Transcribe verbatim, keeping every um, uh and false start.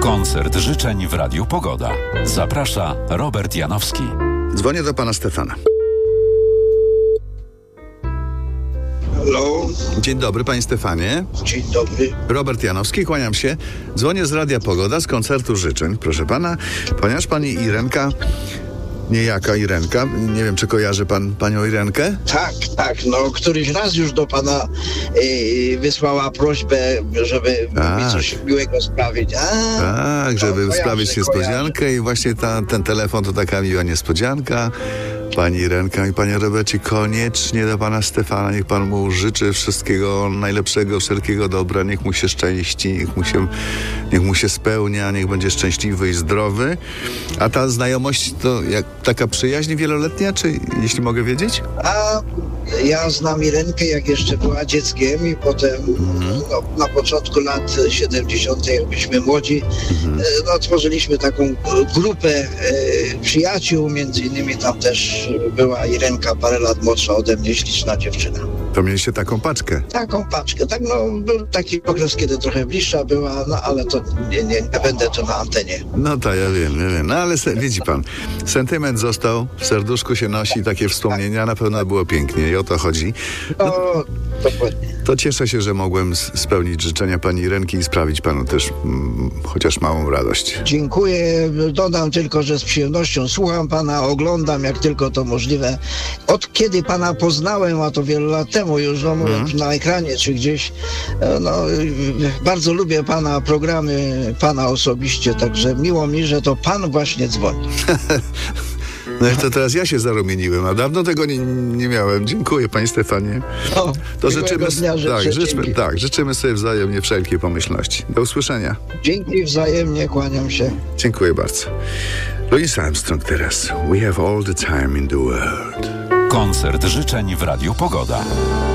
Koncert życzeń w Radiu Pogoda. Zaprasza Robert Janowski. Dzwonię do pana Stefana. Halo. Dzień dobry, panie Stefanie. Dzień dobry. Robert Janowski, kłaniam się. Dzwonię z Radia Pogoda, z koncertu życzeń, proszę pana, ponieważ pani Irenka, niejaka Irenka, nie wiem, czy kojarzy pan panią Irenkę? Tak, tak, no któryś raz już do pana yy, wysłała prośbę, żeby Tak. mi coś miłego sprawić. A, Tak, żeby no, sprawić kojarzę, niespodziankę i właśnie ta, ten telefon to taka miła niespodzianka. Pani Irenka i panie Robercie, koniecznie do pana Stefana, niech pan mu życzy wszystkiego najlepszego, wszelkiego dobra, niech mu się szczęści, niech mu się, niech mu się spełnia, niech będzie szczęśliwy i zdrowy. A ta znajomość to jak taka przyjaźń wieloletnia, czy jeśli mogę wiedzieć? A ja znam Irenkę, jak jeszcze była dzieckiem i potem Mhm. no, na początku lat siedemdziesiątych, jak byliśmy młodzi, Mhm. e, no, tworzyliśmy taką e, grupę e, przyjaciół, między innymi tam też była Irenka, parę lat młodsza ode mnie, śliczna dziewczyna. To mieliście taką paczkę. Taką paczkę, tak, no był taki okres, kiedy trochę bliższa była, no ale to nie, nie, nie będę tu na antenie. No to ja wiem, ja wiem. No ale se, widzi pan, sentyment został, w serduszku się nosi takie wspomnienia, na pewno było pięknie i o to chodzi. No, dokładnie. To cieszę się, że mogłem s- spełnić życzenia pani Irenki i sprawić panu też mm, chociaż małą radość. Dziękuję, dodam tylko, że z przyjemnością słucham pana, oglądam jak tylko to możliwe. Od kiedy pana poznałem, a to wiele lat temu już, no mówię, Mhm. na ekranie czy gdzieś, e, no bardzo lubię pana programy, pana osobiście, także miło mi, że to pan właśnie dzwoni. No i to teraz ja się zarumieniłem, a dawno tego nie, nie miałem. Dziękuję, panie Stefanie. No, To miłego życzymy, dnia życzę, tak, życzmy, dzięki. tak, życzymy sobie wzajemnie wszelkiej pomyślności. Do usłyszenia. Dzięki wzajemnie, kłaniam się. Dziękuję bardzo. Louis Armstrong teraz. We have all the time in the world. Koncert życzeń w Radiu Pogoda.